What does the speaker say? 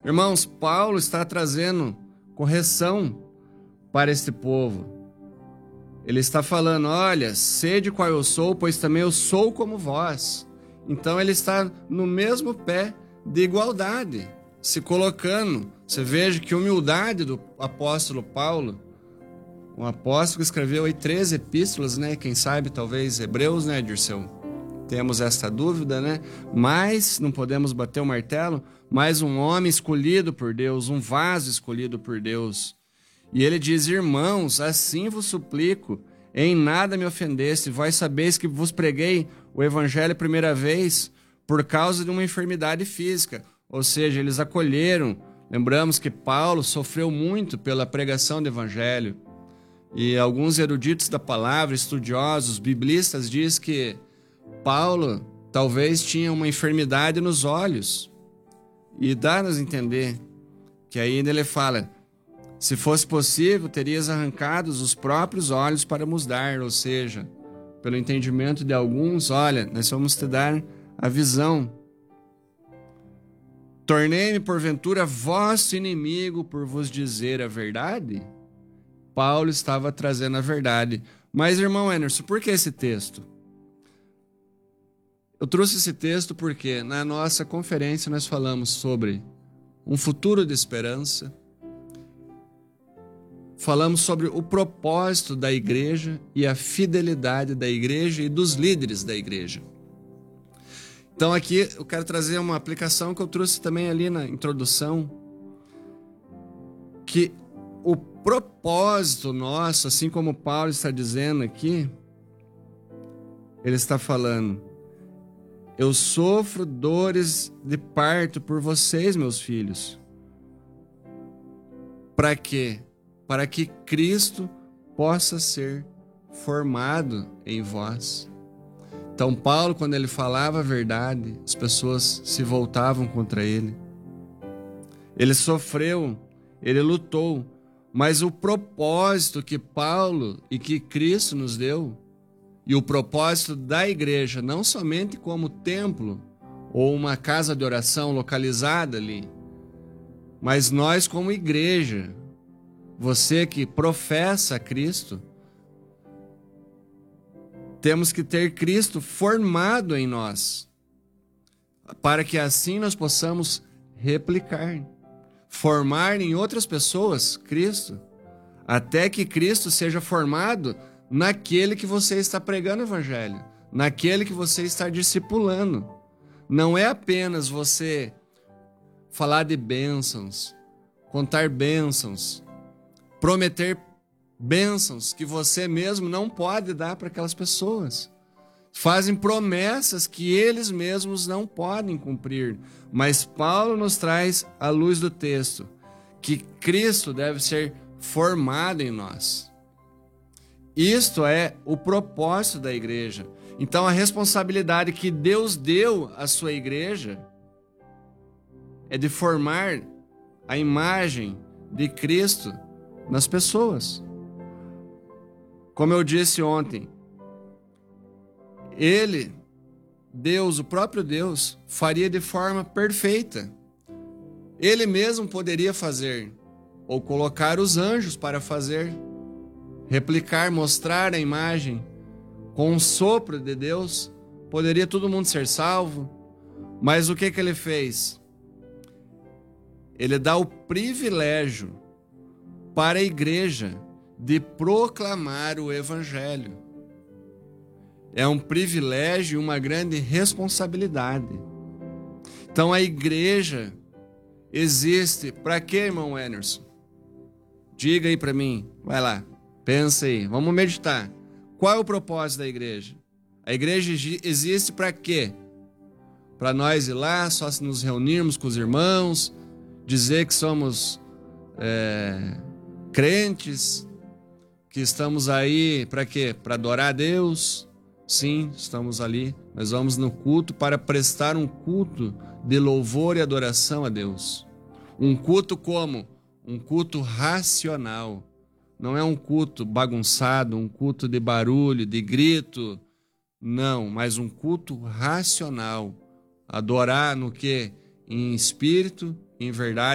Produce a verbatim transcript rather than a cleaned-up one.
Irmãos, Paulo está trazendo correção para este povo. Ele está falando, olha, sede qual eu sou, pois também eu sou como vós. Então ele está no mesmo pé de igualdade, se colocando. Você veja que humildade do apóstolo Paulo, um apóstolo que escreveu aí treze epístolas, né? Quem sabe, talvez, Hebreus, né, Dirceu? Temos esta dúvida, né? Mas, não podemos bater o martelo, mas um homem escolhido por Deus, um vaso escolhido por Deus. E ele diz, irmãos, assim vos suplico, em nada me ofendeste, vós sabeis que vos preguei o evangelho a primeira vez por causa de uma enfermidade física. Ou seja, eles acolheram. Lembramos que Paulo sofreu muito pela pregação do evangelho. E alguns eruditos da palavra, estudiosos, biblistas, dizem que Paulo talvez tinha uma enfermidade nos olhos. E dá-nos a entender que ainda ele fala, se fosse possível, terias arrancado os próprios olhos para nos dar. Ou seja, pelo entendimento de alguns, olha, nós vamos te dar a visão. Tornei-me, porventura, vosso inimigo por vos dizer a verdade? Paulo estava trazendo a verdade. Mas, irmão Enerson, por que esse texto? Eu trouxe esse texto porque na nossa conferência nós falamos sobre um futuro de esperança. Falamos sobre o propósito da igreja e a fidelidade da igreja e dos líderes da igreja. Então aqui eu quero trazer uma aplicação que eu trouxe também ali na introdução, que o propósito nosso, assim como Paulo está dizendo aqui, ele está falando, eu sofro dores de parto por vocês, meus filhos. Para quê? Para que Cristo possa ser formado em vós. Então Paulo, quando ele falava a verdade, as pessoas se voltavam contra ele. Ele sofreu, ele lutou, mas o propósito que Paulo e que Cristo nos deu, e o propósito da igreja, não somente como templo ou uma casa de oração localizada ali, mas nós como igreja, você que professa Cristo, temos que ter Cristo formado em nós, para que assim nós possamos replicar, formar em outras pessoas Cristo, até que Cristo seja formado naquele que você está pregando o evangelho, naquele que você está discipulando. Não é apenas você falar de bênçãos, contar bênçãos, prometer bênçãos que você mesmo não pode dar para aquelas pessoas. Fazem promessas que eles mesmos não podem cumprir. Mas Paulo nos traz à luz do texto que Cristo deve ser formado em nós. Isto é o propósito da igreja. Então a responsabilidade que Deus deu à sua igreja é de formar a imagem de Cristo nas pessoas. Como eu disse ontem, Ele, Deus, o próprio Deus, faria de forma perfeita. Ele mesmo poderia fazer, ou colocar os anjos para fazer, replicar, mostrar a imagem. Com um sopro de Deus, poderia todo mundo ser salvo. Mas o que que Ele fez? Ele dá o privilégio para a igreja de proclamar o evangelho. É um privilégio e uma grande responsabilidade. Então a igreja existe para quê, irmão Enerson? Diga aí para mim, vai lá, pensa aí, vamos meditar. Qual é o propósito da igreja? A igreja existe para quê? Para nós ir lá, só se nos reunirmos com os irmãos, dizer que somos é, crentes, que estamos aí para quê? Para adorar a Deus. Sim, estamos ali. Nós vamos no culto para prestar um culto de louvor e adoração a Deus. Um culto como? Um culto racional. Não é um culto bagunçado, um culto de barulho, de grito. Não, mas um culto racional. Adorar no quê? Em espírito, em verdade.